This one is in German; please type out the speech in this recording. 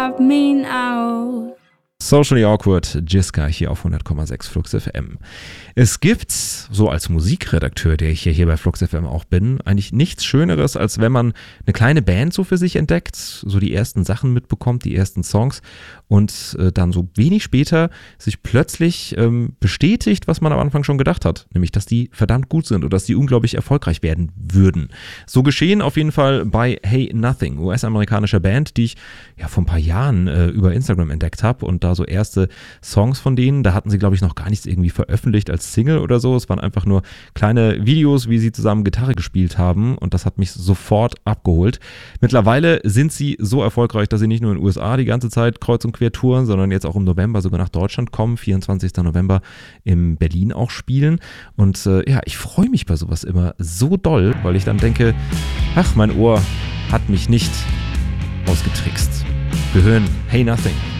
me now. Socially Awkward, Jiska hier auf 100,6 Flux FM. Es gibt, so als Musikredakteur, der ich hier bei Flux FM auch bin, eigentlich nichts Schöneres, als wenn man eine kleine Band so für sich entdeckt, so die ersten Sachen mitbekommt, die ersten Songs und dann so wenig später sich plötzlich bestätigt, was man am Anfang schon gedacht hat, nämlich, dass die verdammt gut sind oder dass die unglaublich erfolgreich werden würden. So geschehen auf jeden Fall bei Hey Nothing, US-amerikanischer Band, die ich ja vor ein paar Jahren über Instagram entdeckt habe und da so erste Songs von denen, da hatten sie, glaube ich, noch gar nichts irgendwie veröffentlicht als Single oder so. Es waren einfach nur kleine Videos, wie sie zusammen Gitarre gespielt haben und das hat mich sofort abgeholt. Mittlerweile sind sie so erfolgreich, dass sie nicht nur in den USA die ganze Zeit kreuz und quer touren, sondern jetzt auch im November sogar nach Deutschland kommen, 24. November in Berlin auch spielen und ich freue mich bei sowas immer so doll, weil ich dann denke, ach, mein Ohr hat mich nicht ausgetrickst. Wir hören Hey Nothing.